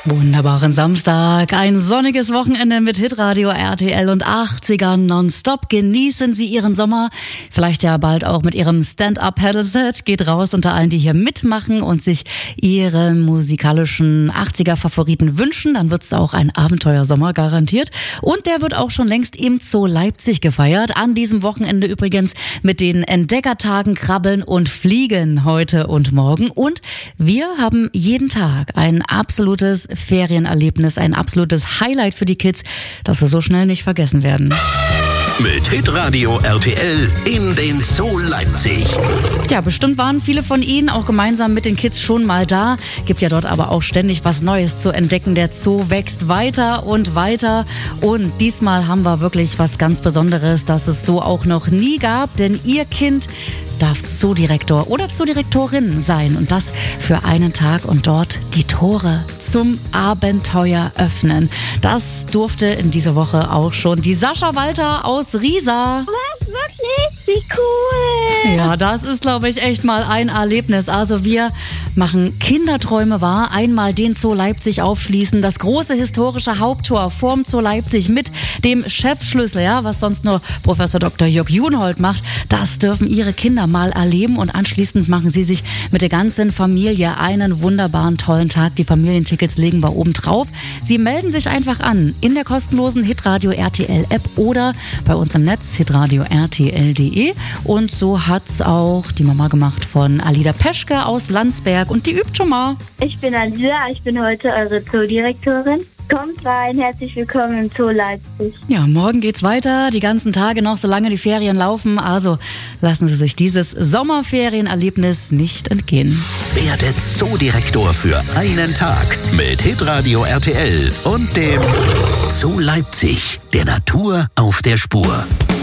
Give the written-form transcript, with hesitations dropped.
Wunderbaren Samstag, ein sonniges Wochenende mit Hitradio RTL und 80ern nonstop. Genießen Sie Ihren Sommer, vielleicht ja bald auch mit Ihrem Stand-Up-Paddle-Set. Geht raus unter allen, die hier mitmachen und sich Ihre musikalischen 80er-Favoriten wünschen. Dann wird's auch ein Abenteuersommer garantiert. Und der wird auch schon längst im Zoo Leipzig gefeiert. An diesem Wochenende übrigens mit den Entdeckertagen Krabbeln und Fliegen heute und morgen. Und wir haben jeden Tag ein absolutes Ferienerlebnis, ein absolutes Highlight für die Kids, das sie so schnell nicht vergessen werden. Mit Hitradio RTL in den Zoo Leipzig. Ja, bestimmt waren viele von Ihnen auch gemeinsam mit den Kids schon mal da. Gibt ja dort aber auch ständig was Neues zu entdecken. Der Zoo wächst weiter und weiter. Und diesmal haben wir wirklich was ganz Besonderes, das es so auch noch nie gab. Denn Ihr Kind darf Zoodirektor oder Zoodirektorin sein. Und das für einen Tag und dort die Tore zum Abenteuer öffnen. Das durfte in dieser Woche auch schon die Sascha Walter aus Riesa. Was? Wirklich? Wie cool! Ja, das ist, glaube ich, echt mal ein Erlebnis. Also wir machen Kinderträume wahr. Einmal den Zoo Leipzig aufschließen, das große historische Haupttor vorm Zoo Leipzig mit dem Chefschlüssel, ja, was sonst nur Professor Dr. Jörg Junhold macht. Das dürfen Ihre Kinder mal erleben und anschließend machen Sie sich mit der ganzen Familie einen wunderbaren, tollen Tag. Die Familientickets legen wir oben drauf. Sie melden sich einfach an in der kostenlosen Hitradio RTL App oder bei uns im Netz hitradio rtl.de. Und so hat's auch die Mama gemacht von Alida Peschke aus Landsberg und die übt schon mal. Ich bin Alida, ich bin heute eure Zoodirektorin. Kommt rein, herzlich willkommen im Zoo Leipzig. Ja, morgen geht's weiter, die ganzen Tage noch, solange die Ferien laufen. Also lassen Sie sich dieses Sommerferienerlebnis nicht entgehen. Werde Zoodirektor für einen Tag mit Hitradio RTL und dem Zoo Leipzig, der Natur auf der Spur.